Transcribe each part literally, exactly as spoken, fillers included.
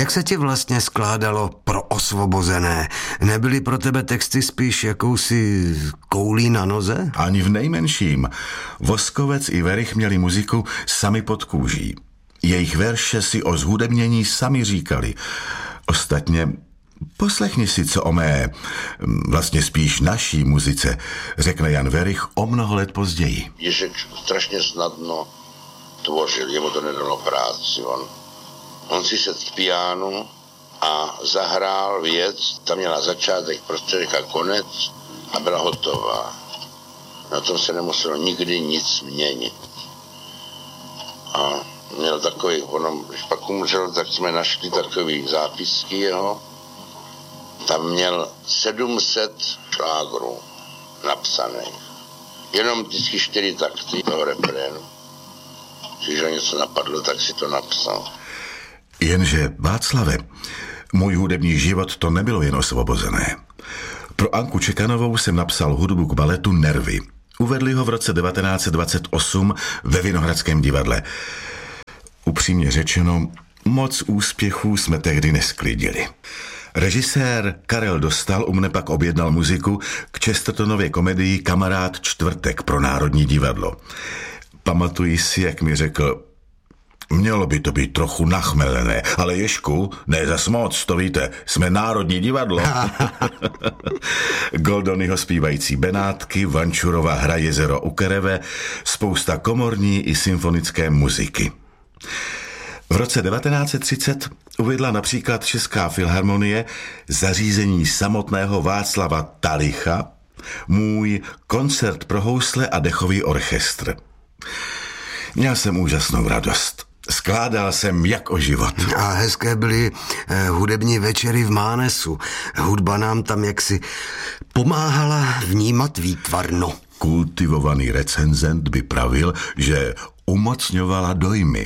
Jak se ti vlastně skládalo Pro osvobozené? Nebyly pro tebe texty spíš jakousi koulí na noze? Ani v nejmenším. Voskovec i Werich měli muziku sami pod kůží. Jejich verše si o zhudebnění sami říkali. Ostatně poslechni si, co o mé, vlastně spíš naší muzice, řekne Jan Werich o mnoho let později. Ježek strašně snadno tvořil, jemu to nedalo práci. On, on si sedl k pianu a zahrál věc, tam měla začátek, prostředek a konec a byla hotová. Na tom se nemuselo nikdy nic měnit. A měl takový, ono, když pak umřel, tak jsme našli takový zápisky jeho. Tam měl sedm set šlágrů napsaných. Jenom vždycky čtyři takty toho refrénu. Když ho něco napadlo, tak si to napsal. Jenže, Václave, můj hudební život to nebylo jen osvobozené. Pro Anku Čekanovou jsem napsal hudbu k baletu Nervy. Uvedli ho v roce devatenáct set dvacet osm ve Vinohradském divadle. Upřímně řečeno, moc úspěchů jsme tehdy nesklidili. Režisér Karel Dostal u mne pak objednal muziku k Chestertonově komedii Kamarád čtvrtek pro Národní divadlo. Pamatuji si, jak mi řekl: mělo by to být trochu nachmelené, ale Ježku, ne zas moc, to víte, jsme Národní divadlo. Goldonyho zpívající Benátky, Vančurova hra Jezero u Kereve, spousta komorní i symfonické muziky. V roce devatenáct set třicet uvedla například Česká filharmonie zařízení samotného Václava Talicha můj koncert pro housle a dechový orchestr. Měl jsem úžasnou radost. Skládal jsem jak o život. A hezké byly eh, hudební večery v Mánesu. Hudba nám tam jaksi pomáhala vnímat výtvarno. Kultivovaný recenzent by pravil, že umocňovala dojmy.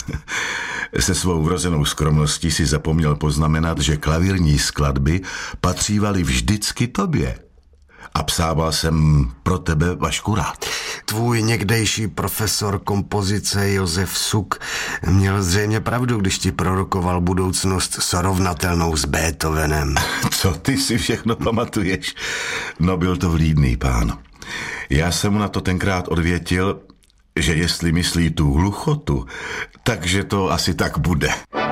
Se svou vrozenou skromností si zapomněl poznamenat, že klavírní skladby patřívaly vždycky tobě. A psával jsem pro tebe, Vašku, rád. Tvůj někdejší profesor kompozice Josef Suk měl zřejmě pravdu, když ti prorokoval budoucnost srovnatelnou s Beethovenem. Co ty si všechno pamatuješ? No, byl to vlídný pán. Já jsem mu na to tenkrát odvětil, že jestli myslí tu hluchotu, takže to asi tak bude.